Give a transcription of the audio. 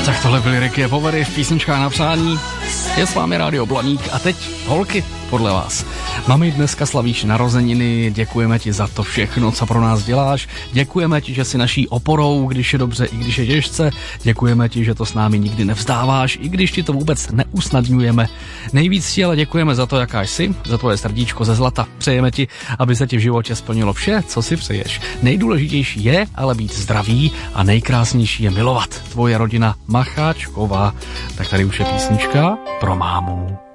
Tak tohle byly Ricky a Povery v písničkách na přání. Je s vámi Rádio Blaník a teď holky podle vás. Mami, dneska slavíš narozeniny, děkujeme ti za to všechno, co pro nás děláš. Děkujeme ti, že jsi naší oporou, když je dobře i když je těžce. Děkujeme ti, že to s námi nikdy nevzdáváš, i když ti to vůbec neusnadňujeme. Nejvíc ti ale děkujeme za to, jaká jsi, za tvoje srdíčko ze zlata. Přejeme ti, aby se ti v životě splnilo vše, co si přeješ. Nejdůležitější je ale být zdravý a nejkrásnější je milovat. Tvoje rodina Macháčková. Tak tady už je písnička pro mámu.